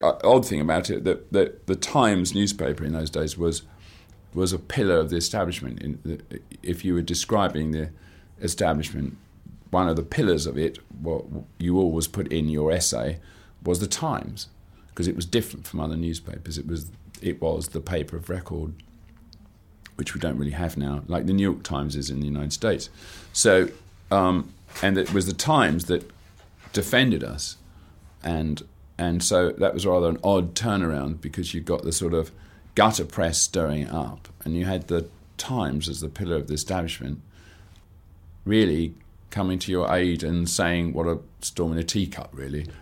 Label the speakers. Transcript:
Speaker 1: odd thing about it that the Times newspaper in those days was a pillar of the establishment. If you were describing the establishment, one of the pillars of it, what you always put in your essay, was the Times, because it was different from other newspapers. It was the paper of record, which we don't really have now, like the New York Times is in the United States. So, and it was the Times that defended us, and so that was rather an odd turnaround, because you got the sort of gutter press stirring it up, and you had the Times as the pillar of the establishment really coming to your aid and saying what a storm in a teacup, really.